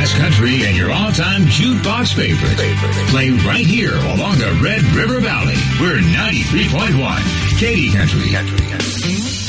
bluegrass, country, and your all-time jukebox favorites. Play right here along the Red River Valley. We're 93.1 Katy Country.